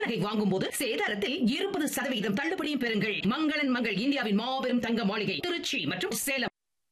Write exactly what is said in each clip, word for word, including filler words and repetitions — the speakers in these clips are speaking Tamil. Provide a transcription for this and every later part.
நகை வாங்கும் போது சேதாரத்தில் இருபது சதவீதம் தள்ளுபடியும் பெறுங்கள். மங்களன் மங்கள் இந்தியாவின் மாபெரும் தங்க மாளிகை திருச்சி மற்றும் சேலம்.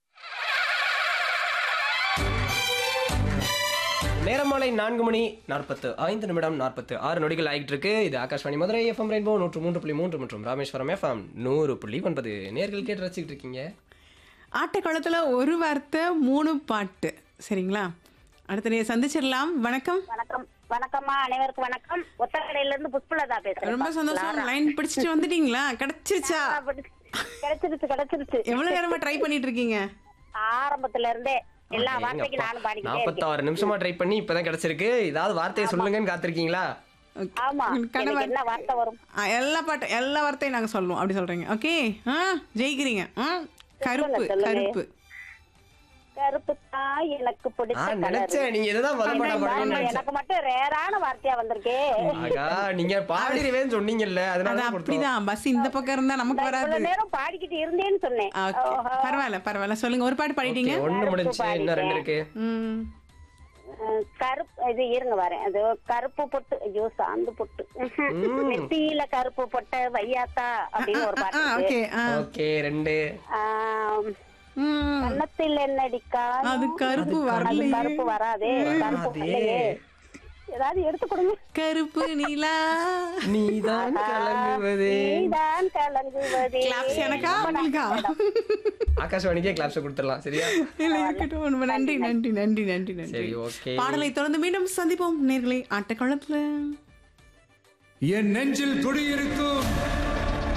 நேரமாலை நான்கு மணி நாற்பத்து ஐந்து நிமிடம் நாற்பத்து ஆறு நொடிகள் ஆகிட்டு இருக்கு. இது ஆகாஷ்வாணி மதுரை எஃப்எம் ரெயின்போ நூற்று மூன்று புள்ளி மூன்று மற்றும் ராமேஸ்வரம் எஃப்எம் நூறு புள்ளி ஒன்பது. நேர்கள் கேட்டு ரசிச்சுட்டு இருக்கீங்க. ஆட்டக்குளத்தில் ஒரு வார்த்தை மூணு பாட்டு. சரிங்களா? அடுத்த நீ சந்திச்சிடலாம். வணக்கம். வணக்கம் வணக்கம்மா, அனைவருக்கும் வணக்கம். ஒத்தக்கடையில இருந்து புஷ்பலதா பேசுறேன். ரொம்ப சந்தோஷம். லைன் பிடிச்சிட்டு வந்துட்டீங்களா? கிடைச்சிருச்சா? கிடைச்சிருச்சு கிடைச்சிருச்சு. எவ்வளவு நேரமா ட்ரை பண்ணிட்டு இருக்கீங்க? ஆரம்பத்துல இருந்தே எல்லா வார்த்தைக்கும் நானும் பாடிக்கிட்டே நாற்பத்தாறு நிமிஷமா ட்ரை பண்ணி இப்பதான் கிடைச்சிருக்கு. ஏதாவது வார்த்தையை சொல்லுங்கன்னு காத்திருக்கீங்களா? ஆமா, எனக்கு என்ன வார்த்தை வரும்? ஆ, எல்லா பாட்டு எல்லா வார்த்தையும் நாங்க சொல்லுவோம். அப்படி சொல்றீங்க. ஓகே. ஆ, ஜெயிக்கிறீங்க. ஆ, கருப்பு கருப்பு கருப்பு தான் எனக்கு ஆ, பிடிச்ச கலர். நினைச்சேன் நீங்க இதுதான் வரமாட்டா பாடணும்னு நினைச்சேன். எனக்கு மட்டும் ரேரான வார்த்தையா வந்திருக்கே. ஆகா, நீங்க பாடிடுவேன்னு சொன்னீங்கல்ல, அது அதனால தான் கொடுத்தோம். அப்படிதான். பஸ் இந்த பக்கம் இருந்தா நமக்கு வராது. இவ்வளவு நேரம் பாடிக்கிட்டு இருந்தேன்னு சொன்னேன். ஓகே, பரவாயில்ல பரவாயில்ல. சொல்லுங்க. ஒரு பாட்டு பாடிட்டீங்க. Okay, ஒண்ணு முடிஞ்சு இன்னும் ரெண்டு இருக்கு. ம், அஹ், கருப்பு இது இருங்க வரேன். அது கருப்பு பொட்டு. ஐயோ, சாந்து பொட்டு. நெத்தியில கருப்பு பொட்ட வையாத்தா அப்படின்னு ஒரு பாட்டு இருக்கு. ஓகே. ஆ, ஓகே, ரெண்டு. ஆம், ம். கன்னத்தில் என்னடிக்கா? அது கருப்பு அது வரலையே. கருப்பு வராதே. கருப்பு இல்லையே. ஏதாவது எடுத்து கொடுங்க. கருப்பு நிலா. நீதான் கலங்குவதே. நீதான் கலங்குவதே. கிளாப்ஸ் எனக்கா உங்களுக்கா? ஆகாஷ்வாணிக்கே கிளாப்ஸ் கொடுத்துடலாம். சரியா? இல்ல, இருக்கட்டும். ரொம்ப நன்றி நன்றி நன்றி நன்றி நன்றி. சரி, ஓகே. பாடலை தொடர்ந்து மீண்டும் சந்திப்போம் நேர்களை. ஆட்டக்களத்துல என் நெஞ்சில் குடியிருக்கும்